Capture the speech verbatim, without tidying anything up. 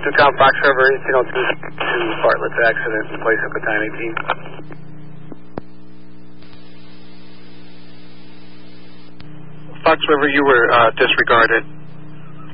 to Count Fox River, eighteen oh two to Bartlett's accident in place of Baton eighteen. Fox River, you were uh, disregarded.